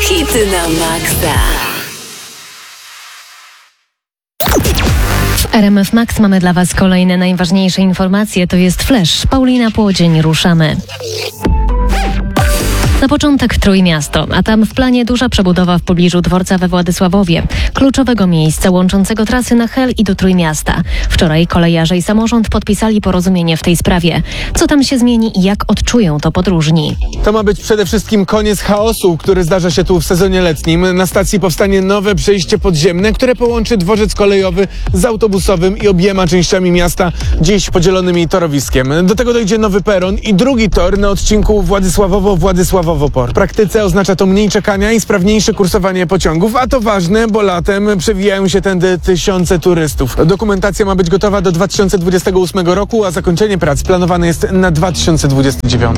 Hity na maksa. W RMF Max mamy dla Was kolejne najważniejsze informacje. To jest Flash. Paulina Płodzień, ruszamy. Na początek Trójmiasto, a tam w planie duża przebudowa w pobliżu dworca we Władysławowie, kluczowego miejsca łączącego trasy na Hel i do Trójmiasta. Wczoraj kolejarze i samorząd podpisali porozumienie w tej sprawie. Co tam się zmieni i jak odczują to podróżni? To ma być przede wszystkim koniec chaosu, który zdarza się tu w sezonie letnim. Na stacji powstanie nowe przejście podziemne, które połączy dworzec kolejowy z autobusowym i obiema częściami miasta, dziś podzielonymi torowiskiem. Do tego dojdzie nowy peron i drugi tor na odcinku Władysławowo-Władysławowo-Port. W praktyce oznacza to mniej czekania i sprawniejsze kursowanie pociągów, a to ważne, bo latem przewijają się tędy tysiące turystów. Dokumentacja ma być gotowa do 2028 roku, a zakończenie prac planowane jest na 2029.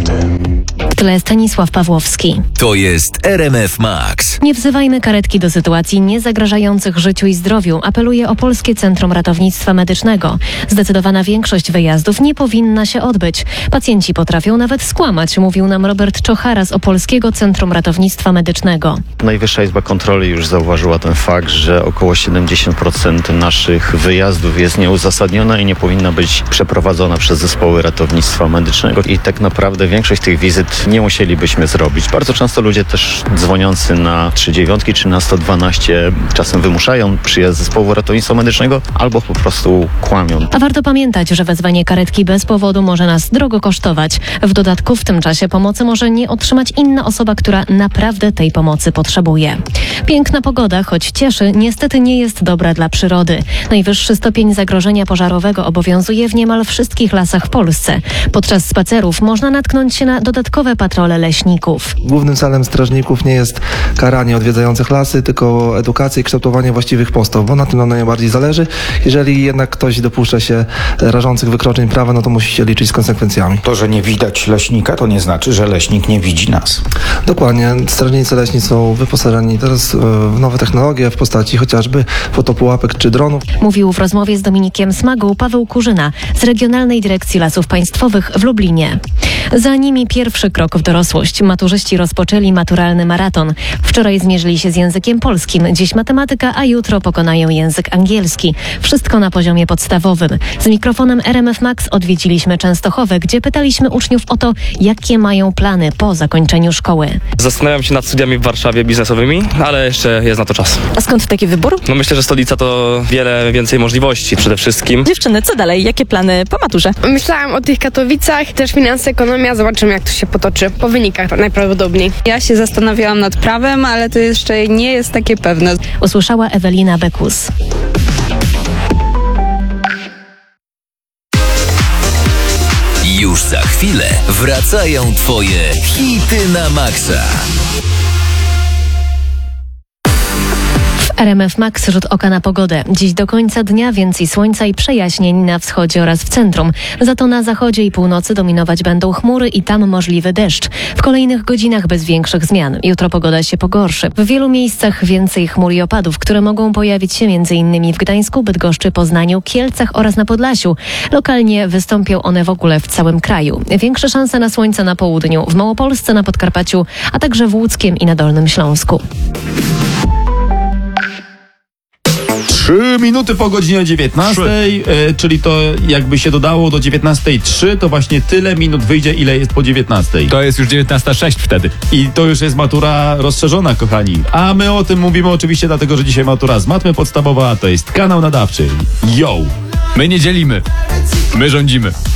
W tle Stanisław Pawłowski. To jest RMF Max. Nie wzywajmy karetki do sytuacji niezagrażających życiu i zdrowiu, apeluje Opolskie Centrum Ratownictwa Medycznego. Zdecydowana większość wyjazdów nie powinna się odbyć. Pacjenci potrafią nawet skłamać, mówił nam Robert Czochara z Opolskiego Centrum Ratownictwa Medycznego. Najwyższa Izba Kontroli już zauważyła ten fakt, że około 70% naszych wyjazdów jest nieuzasadniona i nie powinna być przeprowadzona przez zespoły ratownictwa medycznego. I tak naprawdę większość tych wizyt nie musielibyśmy zrobić. Bardzo często ludzie też dzwoniący na 39 czy na 112 czasem wymuszają przyjazd zespołu ratownictwa medycznego albo po prostu kłamią. A warto pamiętać, że wezwanie karetki bez powodu może nas drogo kosztować. W dodatku w tym czasie pomocy może nie otrzymać inna osoba, która naprawdę tej pomocy potrzebuje. Piękna pogoda, choć cieszy, niestety nie jest dobra dla przyrody. Najwyższy stopień zagrożenia pożarowego obowiązuje w niemal wszystkich lasach w Polsce. Podczas spacerów można natknąć się na dodatkowe patrole leśników. Głównym celem strażników nie jest karanie odwiedzających lasy, tylko edukacja i kształtowanie właściwych postaw, bo na tym nam najbardziej zależy. Jeżeli jednak ktoś dopuszcza się rażących wykroczeń prawa, no to musi się liczyć z konsekwencjami. To, że nie widać leśnika, to nie znaczy, że leśnik nie widzi nas. Dokładnie. Strażnicy leśni są wyposażeni teraz w nowe technologie w postaci chociażby fotopułapek czy dronów. Mówił w rozmowie z Dominikiem Smagą Paweł Kurzyna z Regionalnej Dyrekcji Lasów Państwowych w Lublinie. Za nimi pierwszy krok w dorosłość. Maturzyści rozpoczęli maturalny maraton. Wczoraj zmierzyli się z językiem polskim, dziś matematyka, a jutro pokonają język angielski. Wszystko na poziomie podstawowym. Z mikrofonem RMF Max odwiedziliśmy Częstochowę, gdzie pytaliśmy uczniów o to, jakie mają plany po zakończeniu szkoły. Zastanawiam się nad studiami w Warszawie biznesowymi, ale jeszcze jest na to czas. A skąd taki wybór? No myślę, że stolica to wiele więcej możliwości przede wszystkim. Dziewczyny, co dalej? Jakie plany po maturze? Myślałam o tych Katowicach, też finanse, ekonomia, zobaczymy jak to się potoczy. Po wynikach najprawdopodobniej. Ja się zastanawiałam nad prawem, ale to jeszcze nie jest takie pewne. Usłyszała Ewelina Bekus. Już za chwilę wracają Twoje hity na maksa. RMF Max, rzut oka na pogodę. Dziś do końca dnia więcej słońca i przejaśnień na wschodzie oraz w centrum. Za to na zachodzie i północy dominować będą chmury i tam możliwy deszcz. W kolejnych godzinach bez większych zmian. Jutro pogoda się pogorszy. W wielu miejscach więcej chmur i opadów, które mogą pojawić się m.in. w Gdańsku, Bydgoszczy, Poznaniu, Kielcach oraz na Podlasiu. Lokalnie wystąpią one w ogóle w całym kraju. Większe szanse na słońce na południu, w Małopolsce, na Podkarpaciu, a także w Łódzkiem i na Dolnym Śląsku. 3 minuty po godzinie 19, czyli to jakby się dodało do 19:03, to właśnie tyle minut wyjdzie, ile jest po 19. To jest już 19:06 wtedy. I to już jest matura rozszerzona, kochani. A my o tym mówimy oczywiście dlatego, że dzisiaj matura z matmy podstawowa, a to jest kanał nadawczy. Yo! My nie dzielimy. My rządzimy.